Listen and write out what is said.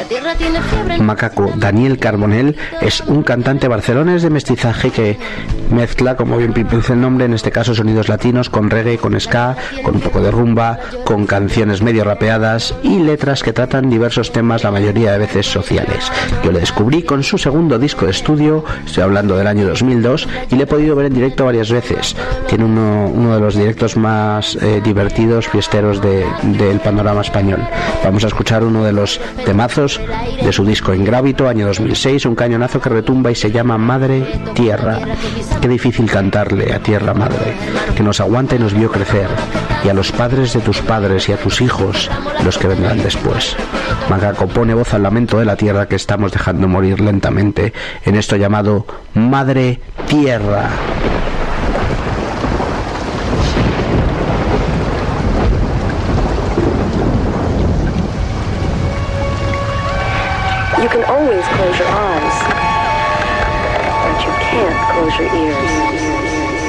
Macaco Daniel Carbonell es un cantante barcelonés de mestizaje que mezcla, como bien dice el nombre, en este caso sonidos latinos con reggae, con ska, con un poco de rumba, con canciones medio rapeadas y letras que tratan diversos temas, la mayoría de veces sociales. Yo le descubrí con su segundo disco de estudio, estoy hablando del año 2002, y le he podido ver en directo varias veces. Tiene uno de los directos más divertidos, fiesteros del panorama español. Vamos a escuchar uno de los temazos de su disco Ingrávito, año 2006, un cañonazo que retumba y se llama Madre Tierra. Qué difícil cantarle a Tierra Madre, que nos aguanta y nos vio crecer, y a los padres de tus padres y a tus hijos, los que vendrán después. Macaco pone voz al lamento de la tierra que estamos dejando morir lentamente en esto llamado Madre Tierra. You can always close your eyes, but you can't close your ears.